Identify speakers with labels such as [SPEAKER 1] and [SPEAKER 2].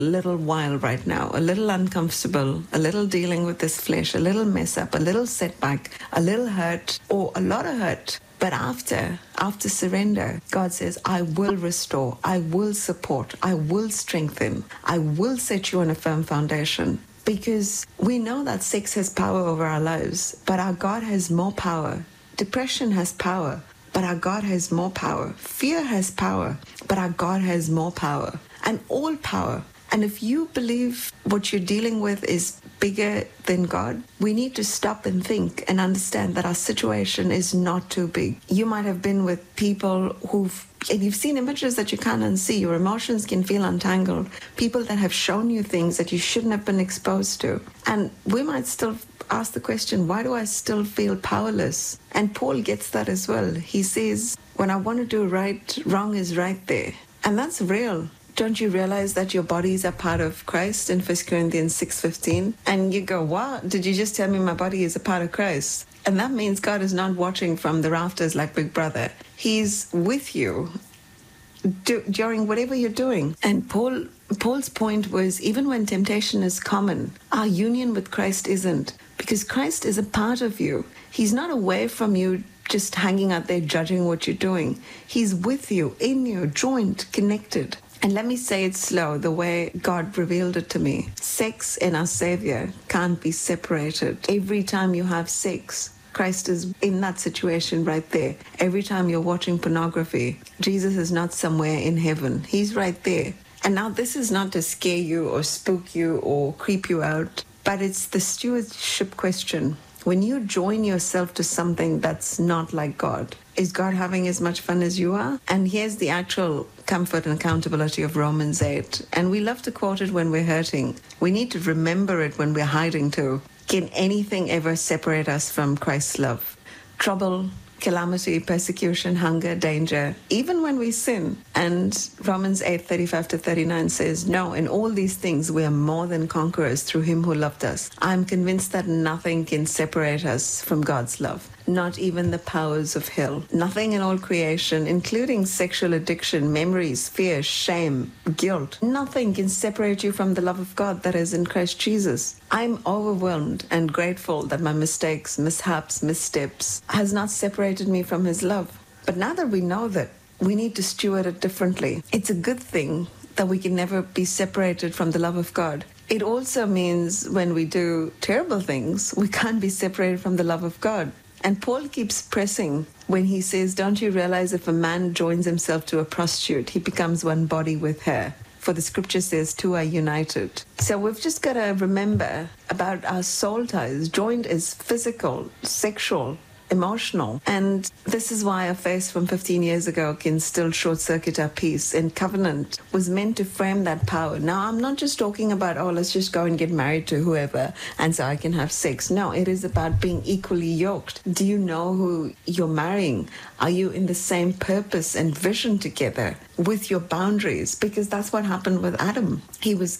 [SPEAKER 1] little while right now, a little uncomfortable, a little dealing with this flesh, a little mess up, a little setback, a little hurt, or a lot of hurt. But after surrender, God says, I will restore, I will support, I will strengthen, I will set you on a firm foundation. Because we know that sex has power over our lives, but our God has more power. Depression has power, but our God has more power. Fear has power, but our God has more power. And all power. And if you believe what you're dealing with is bigger than God, we need to stop and think and understand that our situation is not too big. You might have been with people and you've seen images that you can't unsee. Your emotions can feel untangled. People that have shown you things that you shouldn't have been exposed to. And we might still ask the question, why do I still feel powerless? And Paul gets that as well. He says, when I want to do right, wrong is right there. And that's real. Don't you realize that your bodies are part of Christ in 1 Corinthians 6:15? And you go, what? Did you just tell me my body is a part of Christ? And that means God is not watching from the rafters like Big Brother. He's with you during whatever you're doing. And Paul's point was, even when temptation is common, our union with Christ isn't. Because Christ is a part of you. He's not away from you just hanging out there judging what you're doing. He's with you, in you, joined, connected. And let me say it slow, the way God revealed it to me. Sex and our Savior can't be separated. Every time you have sex, Christ is in that situation right there. Every time you're watching pornography, Jesus is not somewhere in heaven. He's right there. And now this is not to scare you or spook you or creep you out, but it's the stewardship question. When you join yourself to something that's not like God, is God having as much fun as you are? And here's the actual comfort and accountability of Romans 8. And we love to quote it when we're hurting. We need to remember it when we're hiding too. Can anything ever separate us from Christ's love? Trouble, calamity, persecution, hunger, danger, even when we sin. And Romans 8:35-39 says, no, in all these things we are more than conquerors through him who loved us. I'm convinced that nothing can separate us from God's love. Not even the powers of hell. Nothing in all creation, including sexual addiction, memories, fear, shame, guilt. Nothing can separate you from the love of God that is in Christ Jesus. I'm overwhelmed and grateful that my mistakes, mishaps, missteps has not separated me from his love. But now that we know that, we need to steward it differently. It's a good thing that we can never be separated from the love of God. It also means when we do terrible things, we can't be separated from the love of God. And Paul keeps pressing when he says, don't you realize if a man joins himself to a prostitute, he becomes one body with her? For the scripture says, two are united. So we've just got to remember about our soul ties. Joined is physical, sexual, emotional. And this is why a face from 15 years ago can still short-circuit our peace. And covenant was meant to frame that power. Now, I'm not just talking about, oh, let's just go and get married to whoever and so I can have sex. No, it is about being equally yoked. Do you know who you're marrying? Are you in the same purpose and vision together with your boundaries? Because that's what happened with Adam. He was